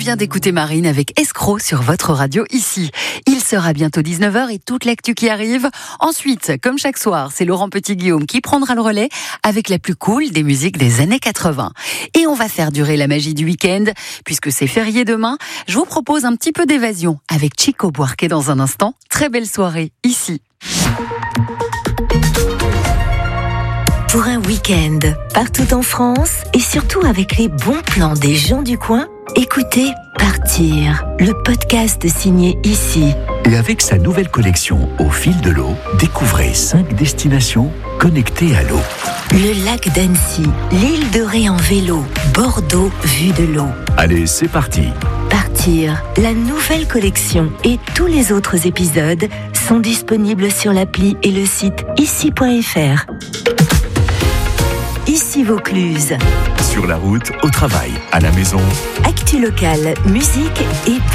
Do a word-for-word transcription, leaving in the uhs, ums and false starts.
vient d'écouter Marine avec Escroc sur votre radio ici. Il sera bientôt dix-neuf heures et toute l'actu qui arrive. Ensuite, comme chaque soir, c'est Laurent Petit-Guillaume qui prendra le relais avec la plus cool des musiques des années quatre-vingts. Et on va faire durer la magie du week-end, puisque c'est férié demain. Je vous propose un petit peu d'évasion avec Chico Buarque dans un instant. Très belle soirée ici. Pour un week-end, partout en France et surtout avec les bons plans des gens du coin, écoutez Partir, le podcast signé ici. Et avec sa nouvelle collection Au fil de l'eau, découvrez cinq destinations connectées à l'eau. Le lac d'Annecy, l'île de Ré en vélo, Bordeaux vue de l'eau. Allez, c'est parti. Partir, la nouvelle collection et tous les autres épisodes sont disponibles sur l'appli et le site ici point f r. Ici Vaucluse. Sur la route, au travail, à la maison. Actu locale, musique et